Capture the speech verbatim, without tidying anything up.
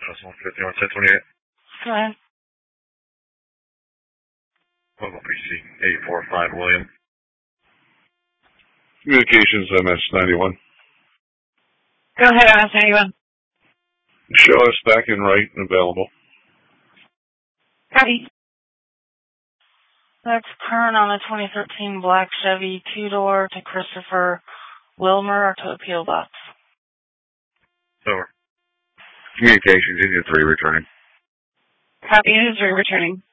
Decimal fifty-one, ten twenty-eight. Go ahead. Mobile P C eight four five William. Communications M S ninety-one. Go ahead, M S ninety-one. Show us back and right and available. Copy. That's current on a twenty thirteen black Chevy two-door to Christopher Wilmer to a P O box. Over. Communications Union three returning. Copy, Union three returning.